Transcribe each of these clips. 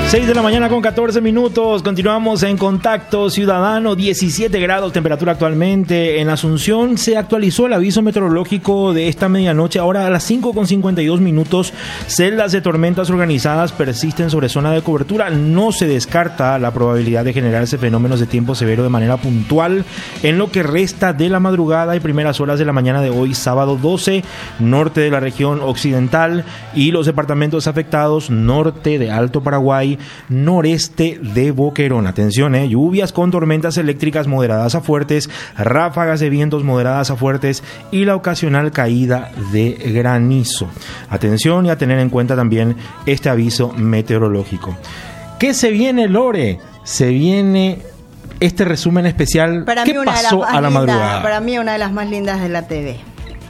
6 de la mañana con 14 minutos. Continuamos en Contacto Ciudadano. 17 grados temperatura actualmente. En Asunción se actualizó el aviso meteorológico de esta medianoche. Ahora a las 5:52 minutos. Celdas de tormentas organizadas persisten sobre zona de cobertura. No se descarta la probabilidad de generarse fenómenos de tiempo severo de manera puntual en lo que resta de la madrugada y primeras horas de la mañana de hoy, sábado 12, norte de la región occidental y los departamentos afectados: norte de Alto Paraguay, noreste de Boquerón. Atención, lluvias con tormentas eléctricas moderadas a fuertes, ráfagas de vientos moderadas a fuertes y la ocasional caída de granizo. Atención y a tener en cuenta también este aviso meteorológico. ¿Qué se viene, Lore? Se viene este resumen especial. Para ¿Qué mí pasó a la madrugada? Para mí una de las más lindas de la TV.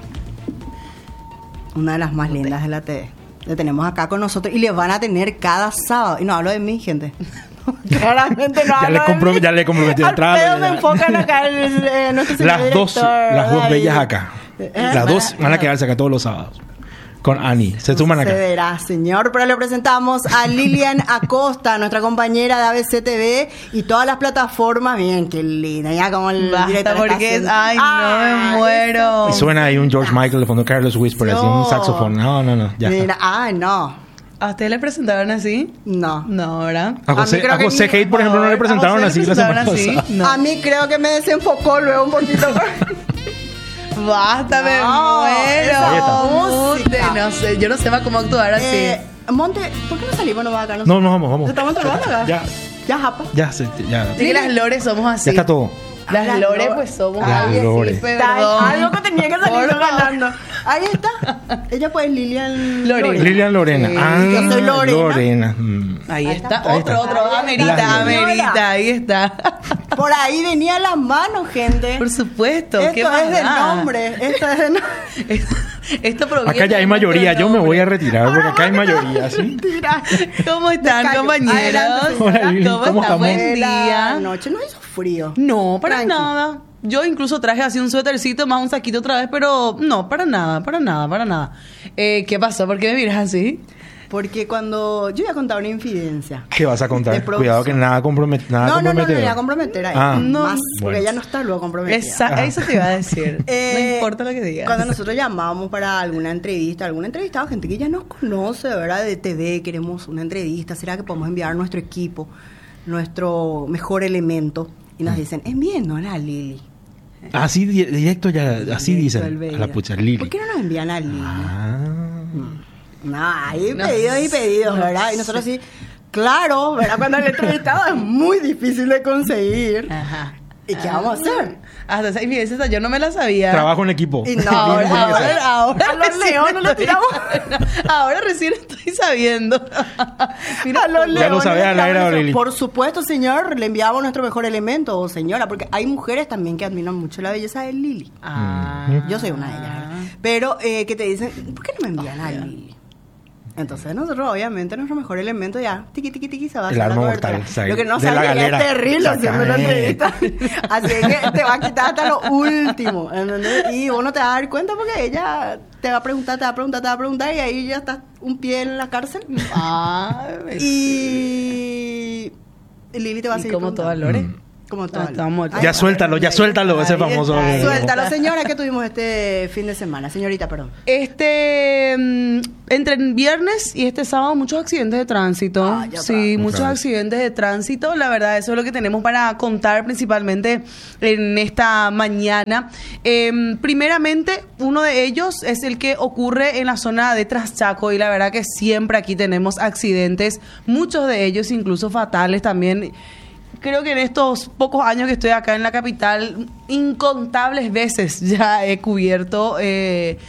Una de las más lindas de la TV. Le tenemos acá con nosotros y le van a tener cada sábado. Y no hablo de mí, gente. Claramente no hablo de mí. Ya le comprometí de entrada. Pero me enfocan acá en nuestro señor las dos bellas acá. Las dos van a quedarse acá todos los sábados. Con Ani. Se suman acá. Se verá, señor. Pero le presentamos a Lilian Acosta, nuestra compañera de ABC TV y todas las plataformas. Bien, qué linda. Ya como el director porque está haciendo. no me muero. Y suena ahí un George Michael de fondo, Carlos Whisper, así un saxofón. No. Ya Mira, está. No. ¿A usted le presentaron así? No. No, ¿verdad? A José Hate, por ejemplo, no le presentaron así la semana pasada. No. A mí creo que me desenfocó luego un poquito. Basta, me muero. No sé, yo no sé más cómo actuar así. Monte, ¿por qué no salimos nomás acá? No, vamos. ¿Estamos trabajando acá? Ya, japa. Ya. Sí, que las Lores somos así. Ya está todo. Las Lores, pues somos así, perdón. Algo que tenía que salir ganando. Ahí está. Ella pues Lilian Lorena. Lilian Lorena. Sí. Yo soy Lorena. Ahí está. Otro. Amerita. Ahí está. Por ahí venía la mano, gente. Por supuesto. Esto es de nombre. Esto proviene. Acá ya hay mayoría. Yo me voy a retirar porque acá hay mayoría, ¿sí? ¿Cómo están, compañeros? Hola, Lili. ¿Cómo están? Buen día. Anoche no hizo frío. No, para nada. Yo incluso traje así un suétercito más un saquito otra vez, pero no, para nada. ¿Qué pasó? ¿Por qué me miras así? Porque cuando yo voy a contar una infidencia. ¿Qué vas a contar? Cuidado que nada comprometer. No voy a comprometer ahí. No, más, porque ella no está luego comprometida. Eso te iba a decir. No importa lo que digas. Cuando nosotros llamamos para alguna entrevistado, gente que ya nos conoce, ¿verdad? De TV, queremos una entrevista. ¿Será que podemos enviar nuestro equipo, nuestro mejor elemento? Y nos dicen, envíenos a Lili. Así directo ya, así dicen a la pucha, Lili. ¿Por qué no nos envían a Lili? No, hay pedidos, ¿verdad? Y nosotros sí, claro, ¿verdad? Cuando el entrevistado es muy difícil de conseguir. Ajá. ¿Y qué vamos a hacer? Hasta esa infidencia yo no me la sabía. Trabajo en equipo. Y no, ahora a los leones lo tiramos. Ahora recién estoy sabiendo. Mira, a los leones ya lo sabía al aire, Lili. Por supuesto, señor, le enviamos nuestro mejor elemento, o señora, porque hay mujeres también que admiran mucho la belleza de Lili. Yo soy una de ellas, ¿verdad? Pero que te dicen, ¿por qué no me envían a Lili? Entonces nosotros, obviamente, nuestro mejor elemento ya, tiqui, se va a hacer la cobertura. Lo que no sabe que es terrible haciendo la entrevista. Así es que te va a quitar hasta lo último, ¿entendés? Y vos no te vas a dar cuenta porque ella te va a preguntar y ahí ya estás un pie en la cárcel. Y Lili te va a seguir como toda Lore. Como todo. Ya suéltalo, ese famoso. Suéltalo, señora, ¿qué tuvimos este fin de semana? Señorita, perdón. Entre el viernes y este sábado, muchos accidentes de tránsito. Muchos accidentes de tránsito. La verdad, eso es lo que tenemos para contar principalmente en esta mañana. Primeramente, uno de ellos es el que ocurre en la zona de Traschaco y la verdad que siempre aquí tenemos accidentes, muchos de ellos incluso fatales también. Creo que en estos pocos años que estoy acá en la capital, incontables veces ya he cubierto